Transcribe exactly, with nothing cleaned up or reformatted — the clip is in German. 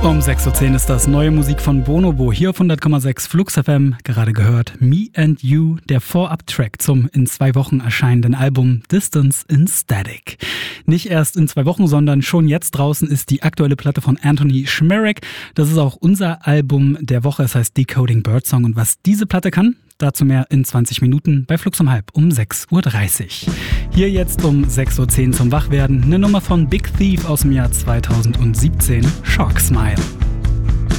Um sechs Uhr zehn ist das neue Musik von Bonobo hier auf hundert Komma sechs Flux F M. Gerade gehört Me and You, der Vorab-Track zum in zwei Wochen erscheinenden Album Distance in Static. Nicht erst in zwei Wochen, sondern schon jetzt draußen ist die aktuelle Platte von Anthony Szmierek. Das ist auch unser Album der Woche, es heißt Decoding Birdsong. Und was diese Platte kann, dazu mehr in zwanzig Minuten bei Flux um halb um sechs Uhr dreißig. Hier jetzt um sechs Uhr zehn zum Wachwerden eine Nummer von Big Thief aus dem Jahr zweitausendsiebzehn, Shark Smile.